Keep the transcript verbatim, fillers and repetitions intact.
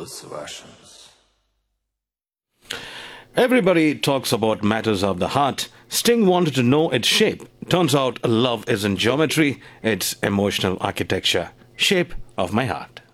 those versions. Everybody talks about matters of the heart. Sting wanted to know its shape. Turns out love isn't geometry, it's emotional architecture. Shape of my heart.